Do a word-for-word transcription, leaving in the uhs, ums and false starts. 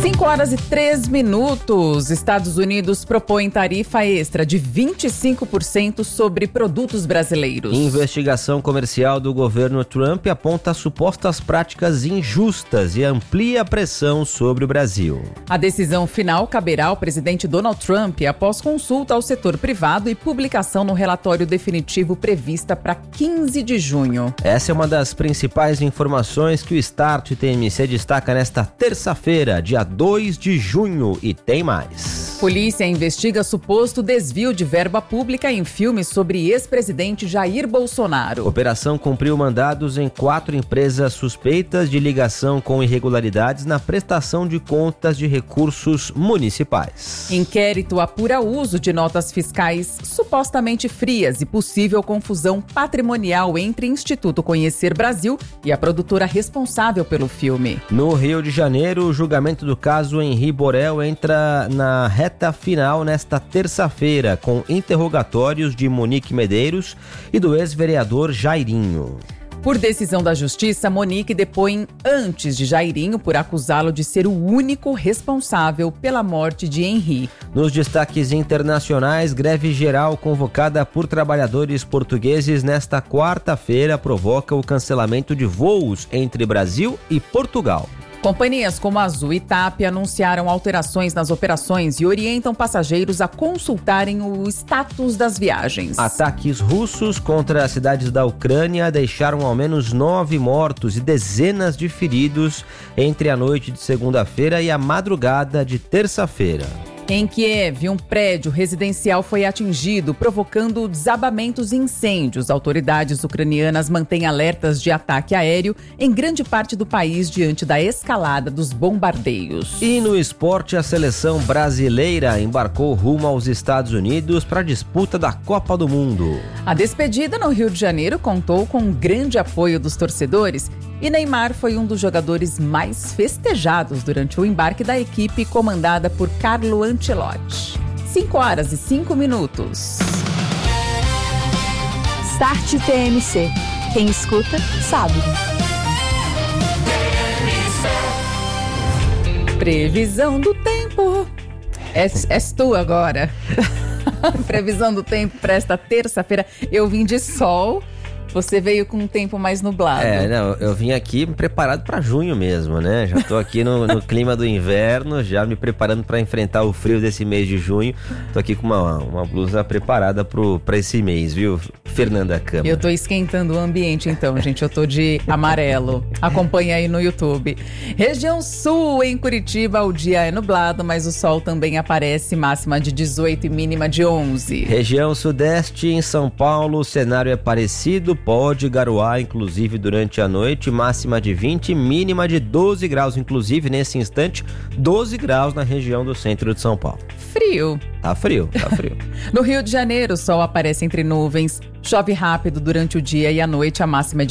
cinco horas e três minutos. Estados Unidos propõe tarifa extra de vinte e cinco por cento sobre produtos brasileiros. Investigação comercial do governo Trump aponta supostas práticas injustas e amplia a pressão sobre o Brasil. A decisão final caberá ao presidente Donald Trump após consulta ao setor privado e publicação no relatório definitivo prevista para quinze de junho. Essa é uma das principais informações que o Start T M C destaca nesta terça-feira, dia dois de junho, e tem mais. Polícia investiga suposto desvio de verba pública em filmes sobre ex-presidente Jair Bolsonaro. Operação cumpriu mandados em quatro empresas suspeitas de ligação com irregularidades na prestação de contas de recursos municipais. Inquérito apura uso de notas fiscais supostamente frias e possível confusão patrimonial entre Instituto Conhecer Brasil e a produtora responsável pelo filme. No Rio de Janeiro, o julgamento do caso Henri Borel entra na reta final nesta terça-feira, com interrogatórios de Monique Medeiros e do ex-vereador Jairinho. Por decisão da Justiça, Monique depõe antes de Jairinho por acusá-lo de ser o único responsável pela morte de Henri. Nos destaques internacionais, greve geral convocada por trabalhadores portugueses nesta quarta-feira provoca o cancelamento de voos entre Brasil e Portugal. Companhias como Azul e TAP anunciaram alterações nas operações e orientam passageiros a consultarem o status das viagens. Ataques russos contra as cidades da Ucrânia deixaram ao menos nove mortos e dezenas de feridos entre a noite de segunda-feira e a madrugada de terça-feira. Em Kiev, um prédio residencial foi atingido, provocando desabamentos e incêndios. Autoridades ucranianas mantêm alertas de ataque aéreo em grande parte do país diante da escalada dos bombardeios. E no esporte, a seleção brasileira embarcou rumo aos Estados Unidos para a disputa da Copa do Mundo. A despedida no Rio de Janeiro contou com um grande apoio dos torcedores e Neymar foi um dos jogadores mais festejados durante o embarque da equipe comandada por Carlo Ancelotti. cinco horas e cinco minutos. Start T M C. Quem escuta, sabe. Previsão do tempo. És, és tu agora. Previsão do tempo para esta terça-feira. Eu vim de sol. Você veio com um tempo mais nublado. É, não, eu vim aqui preparado para junho mesmo, né? Já tô aqui no, no clima do inverno, já me preparando para enfrentar o frio desse mês de junho. Tô aqui com uma, uma blusa preparada para esse mês, viu, Fernanda Câmara? Eu tô esquentando o ambiente então, gente. Eu tô de amarelo. Acompanha aí no YouTube. Região Sul, em Curitiba, o dia é nublado, mas o sol também aparece, máxima de dezoito e mínima de onze. Região Sudeste, em São Paulo, o cenário é parecido. Pode garoar, inclusive, durante a noite, máxima de vinte, mínima de doze graus, inclusive, nesse instante, doze graus na região do centro de São Paulo. Frio. Tá frio, tá frio. No Rio de Janeiro, o sol aparece entre nuvens, chove rápido durante o dia e à noite, a máxima é de